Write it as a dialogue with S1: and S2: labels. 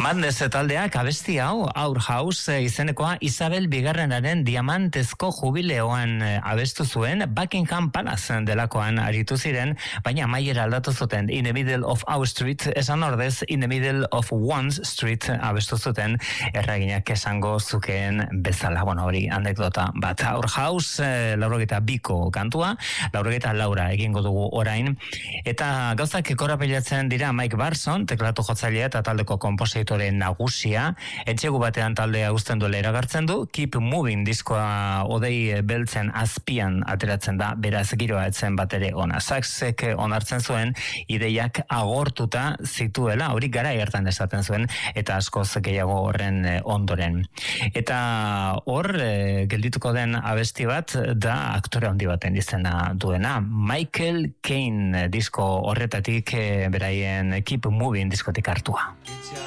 S1: Madness taldeak abesti hau, Our House izenekoa Isabel Bigarrenaren diamantezko jubileoan abestu zuen, Buckingham Palace delakoan aritu ziren, baina amaiera aldatu zuten, In the Middle of Our Street, esan ordez, In the Middle of One's Street abestu zuten, erraginak esango zukeen bezala. Bueno, hori anekdota bat. Our House, 82ko kantua, 84 egingo dugu orain, eta gauzak korapilatzen dira Mike Barson, teklatu jotzailea eta taldeko konpositore nagusia, etxegu batean taldea uzten duela iragartzen du, Keep Moving diskoa odei beltzen azpian ateratzen da, beraz giroa etzen batere ona. Saxek onartzen zuen, ideiak agortuta zituela, hori gara hartan esaten zuen, eta askoz gehiago horren ondoren. Eta hor, geldituko den abesti bat, da aktore handi baten izena duena, Michael Caine disko horretatik beraien Keep Moving diskotik hartua.